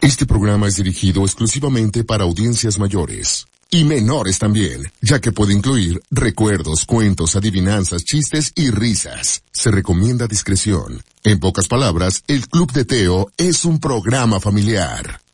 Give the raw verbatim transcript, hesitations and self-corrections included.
Este programa es dirigido exclusivamente para audiencias mayores. Y menores también, ya que puede incluir recuerdos, cuentos, adivinanzas, chistes y risas. Se recomienda discreción. En pocas palabras, el Club de Teo es un programa familiar.